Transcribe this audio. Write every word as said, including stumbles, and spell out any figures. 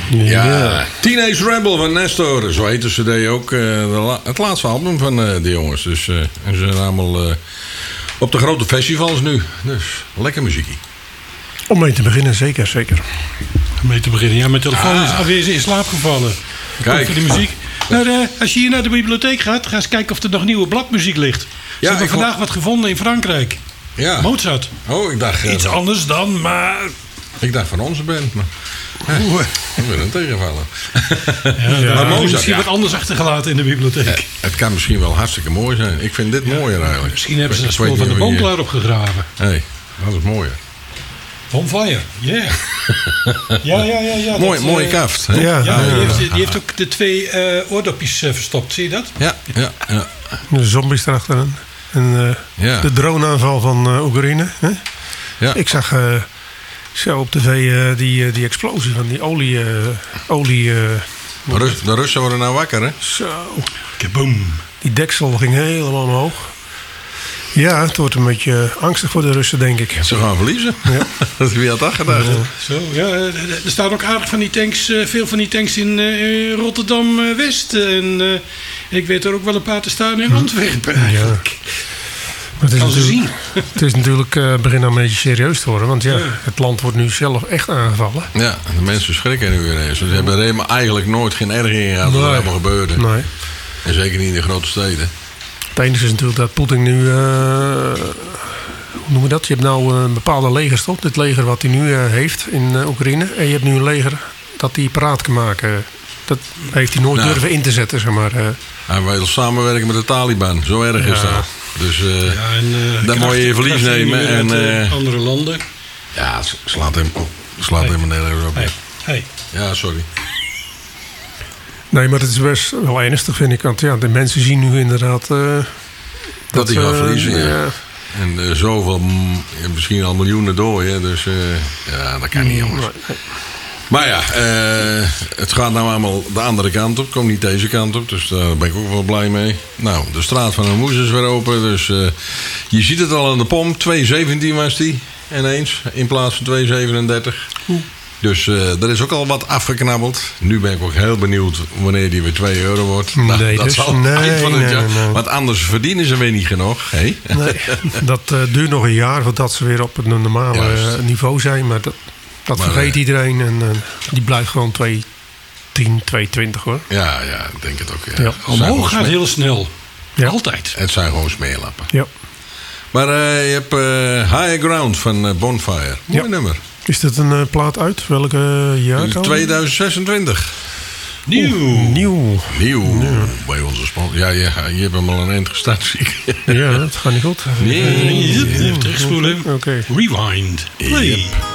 Ja. Ja. Teenage Rebel van Nestor. Zo heet de cd ook. Uh, de la- het laatste album van uh, de jongens. Dus uh, en ze zijn allemaal uh, op de grote festivals nu. Dus lekker muziekie. Om mee te beginnen, zeker, zeker. Om mee te beginnen. Ja, mijn telefoon Ah. is alweer in slaap gevallen. Kijk. Ook voor de muziek. Nou, uh, als je hier naar de bibliotheek gaat, ga eens kijken of er nog nieuwe bladmuziek ligt. Ze Ja, hebben ik vandaag hoor- wat gevonden in Frankrijk. Ja. Mozart. Oh, ik dacht... Uh, Iets anders dan, maar... ik dacht van onze band. Maar, Oeh. ik ben een tegenvallen. Ja, Maar maar Mozart, misschien ja. wat anders achtergelaten in de bibliotheek. Ja, het kan misschien wel hartstikke mooi zijn. Ik vind dit mooier eigenlijk. Misschien hebben ze Ik dat weet spul van de niet of je- boomklaar opgegraven. Nee, dat is mooier. Bonfire, yeah. ja, ja, ja. ja Mooi, dat, mooie eh, kaft. Hè? Ja, Ja, die ja. heeft, die heeft ook de twee eh, oordopjes eh, verstopt, zie je dat? Ja, ja, ja. De zombies erachteraan. En uh, Ja. de droneaanval van uh, Oekraïne. Hè? Ja. Ik zag uh, zo op tv uh, die, uh, die explosie van die olie... Uh, olie uh, De, Rus- de Russen worden nou wakker, hè? zo. Kaboom. Die deksel ging helemaal omhoog. Ja, het wordt een beetje angstig voor de Russen, denk ik. Ze gaan verliezen. Ja. Wie had dat gedacht? Zo, ja, eh, er staan ook aardig van die tanks, eh, veel van die tanks in eh, Rotterdam-West. En eh, ik weet er ook wel een paar te staan in Antwerpen eigenlijk. Maar het is Kan ze natuurlijk, zien. het is natuurlijk uh, begin nou een beetje serieus te worden. Want ja, het land wordt nu zelf echt aangevallen. Ja, de mensen schrikken nu weer eens. Ze hebben er helemaal eigenlijk nooit geen ergering gehad wat er Nee. allemaal gebeurde. Nee. En zeker niet in de grote steden. Het enige is natuurlijk dat Poetin nu... Uh, hoe noem je dat? Je hebt nou een bepaalde legerstop. Dit leger wat hij nu uh, heeft in uh, Oekraïne. En je hebt nu een leger dat hij paraat kan maken. Dat heeft hij nooit Nou. durven in te zetten, zeg maar. Uh, Hij wil samenwerken met de Taliban. Zo erg is Ja. dat. Dus uh, Ja, en, eh, dan moet je je verlies krachten nemen. nu En, uit, eh, uh, andere landen. ja, het slaat hem, slaat Hey. helemaal nergens op. Hey, hey. Ja, sorry. nee, maar het is best wel ernstig, vind ik. Want ja, de mensen zien nu inderdaad... Uh, Dat hij ze, gaat verliezen, ja. ja. En uh, zoveel, mm, misschien al miljoenen doden. Dus uh, ja, dat kan niet, jongens. Nee. Maar ja, uh, het gaat nou allemaal de andere kant op. Komt niet deze kant op. Dus daar ben ik ook wel blij mee. Nou, de straat van Hormuz is weer open. Dus uh, je ziet het al aan de pomp. twee zeventien was die ineens. In plaats van twee zevenendertig. Dus uh, er is ook al wat afgeknabbeld. Nu ben ik ook heel benieuwd wanneer die weer twee euro wordt. Nou, Nee, dat dus- zal het nee, eind van het nee, jaar. nee. Want anders verdienen ze weer niet genoeg. Hè? Nee, dat uh, duurt nog een jaar voordat ze weer op het normale Juist. uh, niveau zijn. Maar dat, dat Maar, vergeet uh, iedereen. En uh, die blijft gewoon twee tien, twee twintig hoor. Ja, ja, ik denk het ook. Ja. Ja. Het zijn gewoon Omhoog gaat sme- heel snel. Ja. Altijd. Het zijn gewoon smeerlappen. Ja. Maar uh, je hebt uh, Higher Ground van uh, Bonfire. Mooi Ja. nummer. Is dit een uh, plaat uit? Welke uh, jaar? dan? tweeduizend zesentwintig. Nieuw. Nieuw. Nieuw. Bij onze sponsor. Ja, je, je hebt hem al een eind gestaan, zie ik. Ja, dat gaat niet goed. Nee. Even terugspoelen. Oké. Rewind. Play. Yep.